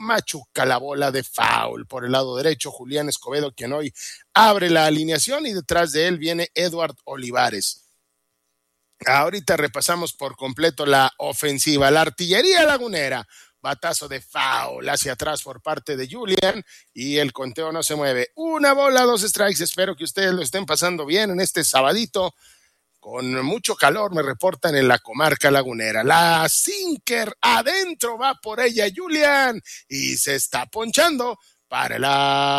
machuca la bola de foul. Por el lado derecho, Julián Escobedo, quien hoy abre la alineación, y detrás de él viene Edward Olivares. Ahorita repasamos por completo la ofensiva. La artillería lagunera, batazo de foul hacia atrás por parte de Julián y el conteo no se mueve. 1 bola, 2 strikes. Espero que ustedes lo estén pasando bien en este sabadito. Con mucho calor me reportan en la comarca lagunera. La sinker adentro, va por ella Julián y se está ponchando para el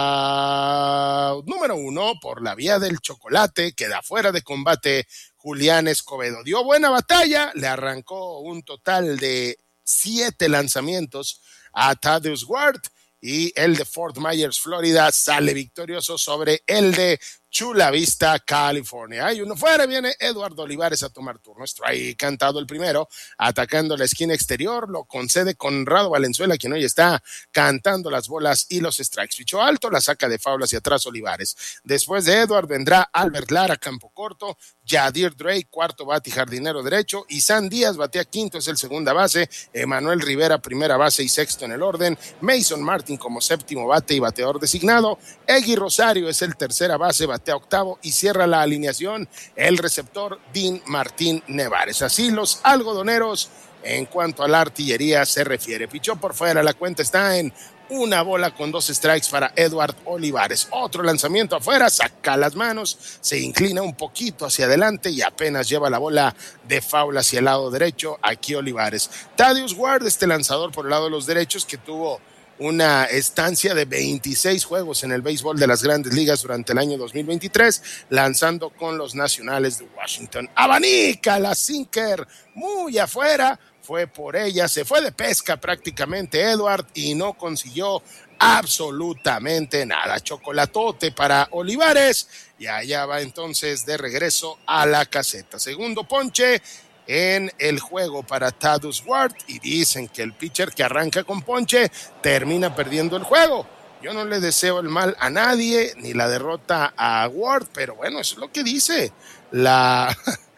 out número 1 por la vía del chocolate. Queda fuera de combate Julián Escobedo. Dio buena batalla, le arrancó un total de 7 lanzamientos a Thaddeus Ward y el de Fort Myers, Florida, sale victorioso sobre el de Chula Vista, California. Hay uno fuera, viene Eduardo Olivares a tomar turno. Strike cantado el primero, atacando la esquina exterior, lo concede Conrado Valenzuela, quien hoy está cantando las bolas y los strikes. Pichó alto, la saca de foul hacia atrás Olivares. Después de Edward vendrá Albert Lara, campo corto, Yadir Drake, cuarto bate y jardinero derecho, Isan Díaz batea quinto, es el segunda base, Emanuel Rivera, primera base y sexto en el orden, Mason Martin como séptimo bate y bateador designado, Egui Rosario es el tercera base, batea octavo y cierra la alineación el receptor Dean Martín Nevares. Así los algodoneros en cuanto a la artillería se refiere. Pichó por fuera, la cuenta está en 1 bola con 2 strikes para Edward Olivares. Otro lanzamiento afuera, saca las manos, se inclina un poquito hacia adelante y apenas lleva la bola de foul hacia el lado derecho. Aquí Olivares. Thaddeus Ward, este lanzador por el lado de los derechos que tuvo una estancia de 26 juegos en el béisbol de las Grandes Ligas durante el año 2023, lanzando con los Nacionales de Washington. Abanica la sinker muy afuera, fue por ella, se fue de pesca prácticamente Edward y no consiguió absolutamente nada. Chocolatote para Olivares y allá va entonces de regreso a la caseta. Segundo ponche en el juego para Thaddeus Ward y dicen que el pitcher que arranca con ponche termina perdiendo el juego. Yo no le deseo el mal a nadie ni la derrota a Ward, pero bueno, eso es lo que dice la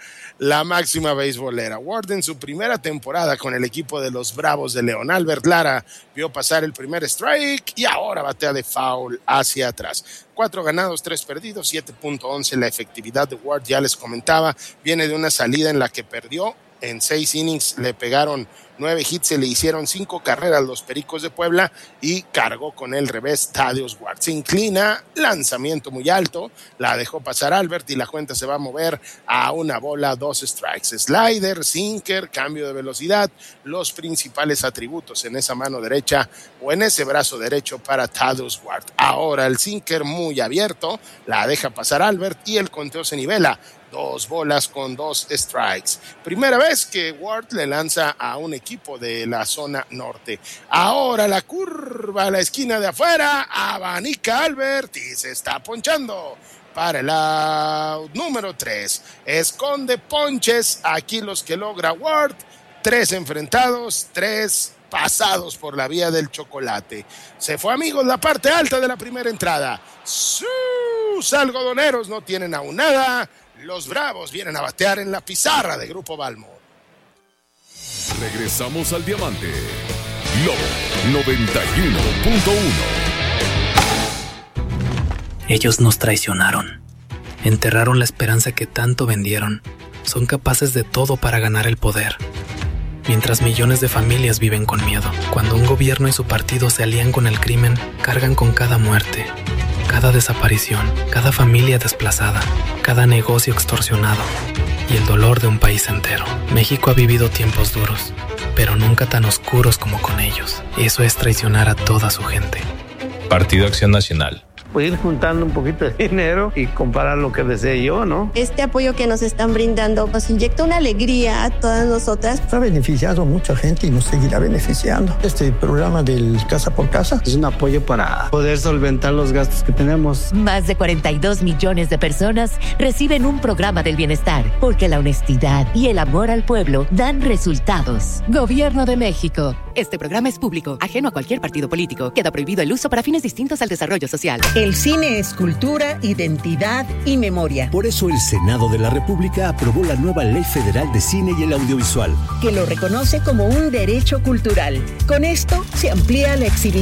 máxima beisbolera. Ward en su primera temporada con el equipo de los Bravos de León. Albert Lara vio pasar el primer strike y ahora batea de foul hacia atrás. 4 ganados, 3 perdidos, 7.11 la efectividad de Ward, ya les comentaba, viene de una salida en la que perdió. En 6 innings le pegaron 9 hits, se le hicieron 5 carreras los Pericos de Puebla y cargó con el revés Thaddeus Ward. Se inclina, lanzamiento muy alto, la dejó pasar Albert y la cuenta se va a mover a 1 bola, 2 strikes. Slider, sinker, cambio de velocidad, los principales atributos en esa mano derecha o en ese brazo derecho para Thaddeus Ward. Ahora el sinker muy abierto, la deja pasar Albert y el conteo se nivela. 2 bolas con 2 strikes. Primera vez que Ward le lanza a un equipo de la zona norte. Ahora la curva a la esquina de afuera, abanica Albert y se está ponchando para el out número 3. Esconde ponches, aquí los que logra Ward. 3 enfrentados, 3 pasados por la vía del chocolate. Se fue, amigos, la parte alta de la primera entrada. Sus algodoneros no tienen aún nada. Los Bravos vienen a batear en la pizarra de Grupo Balmo. Regresamos al Diamante. Lobo 91.1. Ellos nos traicionaron. Enterraron la esperanza que tanto vendieron. Son capaces de todo para ganar el poder. Mientras millones de familias viven con miedo. Cuando un gobierno y su partido se alían con el crimen, cargan con cada muerte, cada desaparición, cada familia desplazada, cada negocio extorsionado y el dolor de un país entero. México ha vivido tiempos duros, pero nunca tan oscuros como con ellos. Eso es traicionar a toda su gente. Partido Acción Nacional. Pues ir juntando un poquito de dinero y comprar lo que desee yo, ¿no? Este apoyo que nos están brindando nos inyecta una alegría a todas nosotras. Ha beneficiado a mucha gente y nos seguirá beneficiando. Este programa del Casa por Casa es un apoyo para poder solventar los gastos que tenemos. Más de 42 millones de personas reciben un programa del bienestar, porque la honestidad y el amor al pueblo dan resultados. Gobierno de México. Este programa es público, ajeno a cualquier partido político. Queda prohibido el uso para fines distintos al desarrollo social. El cine es cultura, identidad y memoria. Por eso el Senado de la República aprobó la nueva Ley Federal de Cine y el Audiovisual, que lo reconoce como un derecho cultural. Con esto se amplía la exhibición